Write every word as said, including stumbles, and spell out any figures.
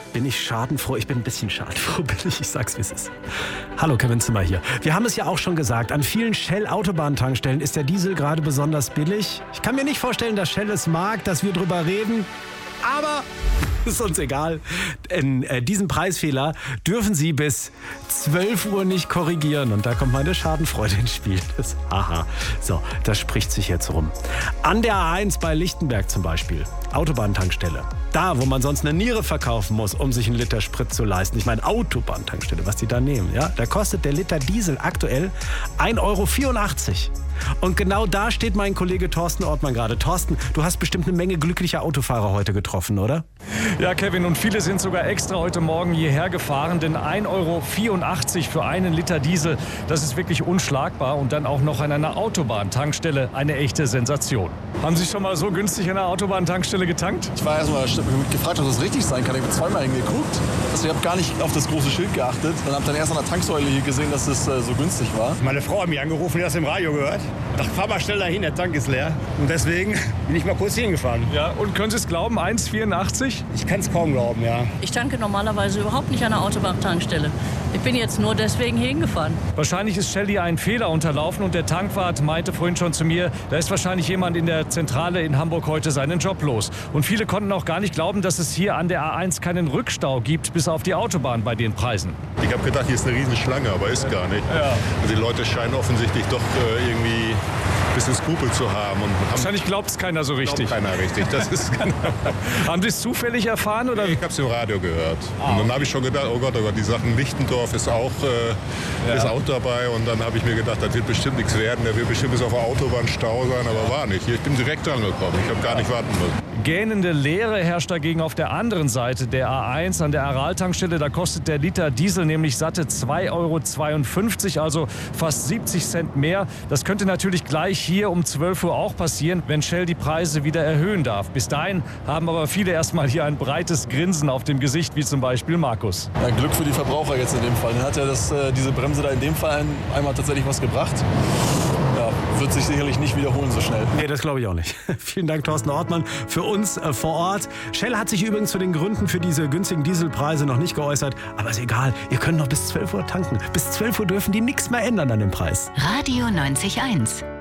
bin ich schadenfroh. Ich bin ein bisschen schadenfroh, bin ich. Ich sag's, wie es ist. Hallo, Kevin Zimmer hier. Wir haben es ja auch schon gesagt, an vielen Shell-Autobahntankstellen ist der Diesel gerade besonders billig. Ich kann mir nicht vorstellen, dass Shell es mag, dass wir drüber reden. Aber ist uns egal. In äh, diesen Preisfehler dürfen Sie bis zwölf Uhr nicht korrigieren. Und da kommt meine Schadenfreude ins Spiel. Das, aha. So, das spricht sich jetzt rum. An der A eins bei Lichtenberg zum Beispiel. Autobahntankstelle. Da, wo man sonst eine Niere verkaufen muss, um sich einen Liter Sprit zu leisten. Ich meine Autobahntankstelle, was die da nehmen. Ja? Da kostet der Liter Diesel aktuell ein Euro vierundachtzig. Und genau da steht mein Kollege Thorsten Ortmann gerade. Thorsten, du hast bestimmt eine Menge glücklicher Autofahrer heute getroffen, oder? Ja, Kevin, und viele sind sogar extra heute Morgen hierher gefahren, denn ein Euro vierundachtzig für einen Liter Diesel, das ist wirklich unschlagbar. Und dann auch noch an einer Autobahntankstelle, eine echte Sensation. Haben Sie schon mal so günstig an einer Autobahntankstelle getankt? Ich war erst mal gefragt, ob das richtig sein kann. Ich habe zweimal hingeguckt. Also ich habe gar nicht auf das große Schild geachtet und habe dann erst an der Tanksäule hier gesehen, dass es äh, so günstig war. Meine Frau hat mich angerufen, die hat es im Radio gehört. Ich dachte, fahr mal schnell dahin, der Tank ist leer. Und deswegen bin ich mal kurz hingefahren. Ja, und können Sie es glauben, eins Euro vierundachtzig? Ich kann es kaum glauben, ja. Ich tanke normalerweise überhaupt nicht an der Autobahntankstelle. Ich bin jetzt nur deswegen hier hingefahren. Wahrscheinlich ist Shell hier ein Fehler unterlaufen und der Tankwart meinte vorhin schon zu mir, da ist wahrscheinlich jemand in der Zentrale in Hamburg heute seinen Job los. Und viele konnten auch gar nicht glauben, dass es hier an der A eins keinen Rückstau gibt, bis auf die Autobahn bei den Preisen. Ich habe gedacht, hier ist eine Riesenschlange, aber ist gar nicht. Ja. Also die Leute scheinen offensichtlich doch äh, irgendwie ein bisschen Skrupel zu haben. Und haben Wahrscheinlich glaubt es keiner so richtig. Glaubt keiner richtig. Das ist Haben Sie es zufällig erfahren? Oder? Ich habe es im Radio gehört. Ah. Und dann habe ich schon gedacht, oh Gott, oh Gott, die Sachen Lichtendorf ist auch, äh, Ja. ist auch dabei. Und dann habe ich mir gedacht, das wird bestimmt nichts werden. Der wird bestimmt bis auf der Autobahn Stau sein, aber war nicht. Ich bin direkt angekommen. Ich habe gar nicht warten müssen. Gähnende Leere herrscht dagegen auf der anderen Seite der A eins an der Aral-Tankstelle. Da kostet der Liter Diesel nämlich satte zwei Euro zweiundfünfzig, also fast siebzig Cent mehr. Das könnte natürlich gleich hier um zwölf Uhr auch passieren, wenn Shell die Preise wieder erhöhen darf. Bis dahin haben aber viele erstmal hier ein breites Grinsen auf dem Gesicht, wie zum Beispiel Markus. Ja, Glück für die Verbraucher jetzt in dem Fall. Dann hat ja das, äh, diese Bremse da in dem Fall ein, einmal tatsächlich was gebracht. Ja, wird sich sicherlich nicht wiederholen so schnell. Nee, das glaube ich auch nicht. Vielen Dank, Thorsten Ortmann, für uns äh, vor Ort. Shell hat sich übrigens zu den Gründen für diese günstigen Dieselpreise noch nicht geäußert. Aber ist egal, ihr könnt noch bis zwölf Uhr tanken. Bis zwölf Uhr dürfen die nichts mehr ändern an dem Preis. Radio neunzig Komma eins.